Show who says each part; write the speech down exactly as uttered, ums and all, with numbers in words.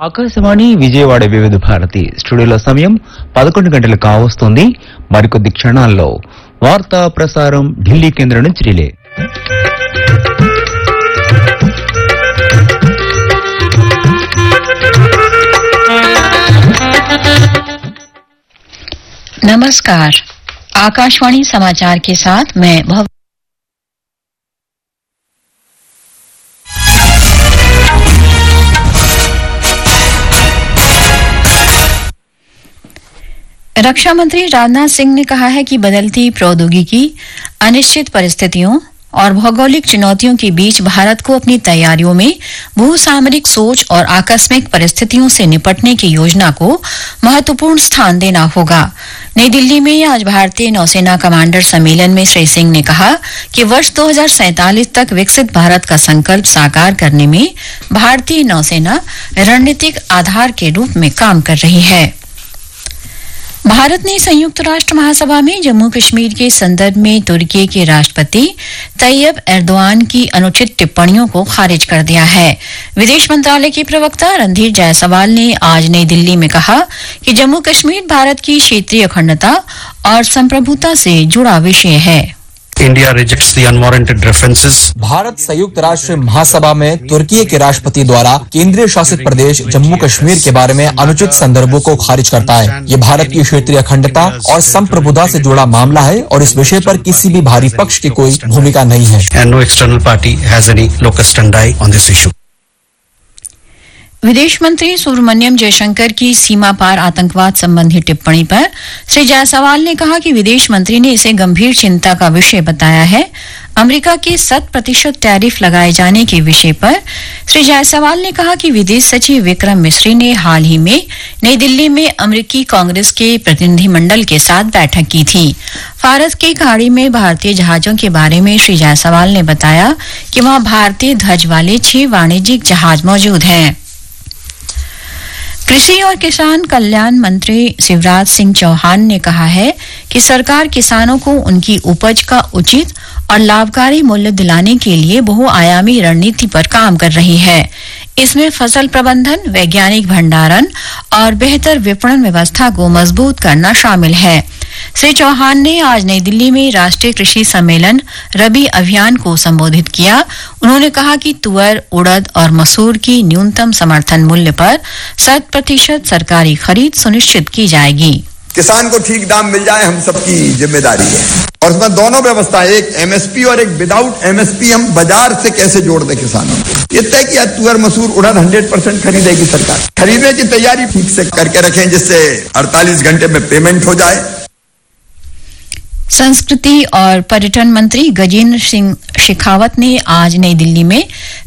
Speaker 1: ఆకాశవాణి విజయవాడ వివిధ భారతి స్టూడియోలో సమయం పదకొండు గంటలు కావస్తుంది. మరికొద్ది క్షణాల్లో వార్తా ప్రసారం ఢిల్లీ కేంద్రం నుంచి రిలే.
Speaker 2: नमस्कार, आकाशवाणी समाचार के साथ मैं भव रक्षा मंत्री राजनाथ सिंह ने कहा है कि बदलती प्रौद्योगिकी, अनिश्चित परिस्थितियों और भौगोलिक चुनौतियों के बीच भारत को अपनी तैयारियों में भूसामरिक सोच और आकस्मिक परिस्थितियों से निपटने की योजना को महत्वपूर्ण स्थान देना होगा. नई दिल्ली में आज भारतीय नौसेना कमांडर सम्मेलन में श्री सिंह ने कहा कि वर्ष दो हज़ार सैंतालीस तक विकसित भारत का संकल्प साकार करने में भारतीय नौसेना रणनीतिक आधार के रूप में काम कर रही है. भारत ने संयुक्त राष्ट्र महासभा में जम्मू कश्मीर के संदर्भ में तुर्की के राष्ट्रपति तैयब एर्दोआन की अनुचित टिप्पणियों को खारिज कर दिया है. विदेश मंत्रालय के प्रवक्ता रणधीर जायसवाल ने आज नई दिल्ली में कहा कि जम्मू कश्मीर भारत की क्षेत्रीय अखंडता और संप्रभुता से जुड़ा विषय है.
Speaker 3: India rejects the unwarranted references.
Speaker 4: Bharat संयुक्त राष्ट्र महासभा में तुर्की के राष्ट्रपति द्वारा केंद्रीय शासित प्रदेश जम्मू कश्मीर के बारे में अनुचित संदर्भों को खारिज करता है. ये भारत की क्षेत्रीय अखंडता और संप्रभुता से जुड़ा मामला है और इस विषय पर किसी भी बाहरी पक्ष की कोई भूमिका नहीं है.
Speaker 3: And no external party has any locus standi on this issue.
Speaker 2: विदेश मंत्री सुब्रमण्यम जयशंकर की सीमा पार आतंकवाद संबंधी टिप्पणी पर श्री जायसवाल ने कहा कि विदेश मंत्री ने इसे गंभीर चिंता का विषय बताया है. अमेरिका के शत प्रतिशत टैरिफ लगाए जाने के विषय पर श्री जायसवाल ने कहा कि विदेश सचिव विक्रम मिस्री ने हाल ही में नई दिल्ली में अमेरिकी कांग्रेस के प्रतिनिधिमंडल के साथ बैठक की थी. फारस की खाड़ी में भारतीय जहाजों के बारे में श्री जायसवाल ने बताया कि वहां भारतीय ध्वज वाले छह वाणिज्यिक जहाज मौजूद हैं. कृषि और किसान कल्याण मंत्री शिवराज सिंह चौहान ने कहा है कि सरकार किसानों को उनकी उपज का उचित और लाभकारी मूल्य दिलाने के लिए बहुआयामी रणनीति पर काम कर रही है. इसमें फसल प्रबंधन, वैज्ञानिक भंडारण और बेहतर विपणन व्यवस्था को मजबूत करना शामिल है. श्री चौहान ने आज नई दिल्ली में राष्ट्रीय कृषि सम्मेलन रबी अभियान को संबोधित किया. उन्होंने कहा कि तुअर, उड़द और मसूर की न्यूनतम समर्थन मूल्य पर शत प्रतिशत सरकारी खरीद सुनिश्चित की जाएगी.
Speaker 5: किसान को ठीक दाम मिल जाए हम सबकी जिम्मेदारी है और इसमें दोनों व्यवस्था, एक एमएसपी और एक विदाउट एमएसपी, हम बाजार से कैसे जोड़ दें किसानों को. ये तय किया तुअर, मसूर, उड़द हंड्रेड परसेंट खरीदेगी सरकार. खरीदने की तैयारी ठीक से करके रखें जिससे अड़तालीस घंटे में पेमेंट हो जाए.
Speaker 2: संस्कृति और पर्यटन मंत्री गजेंद्र सिंह शेखावत ने आज नई दिल्ली में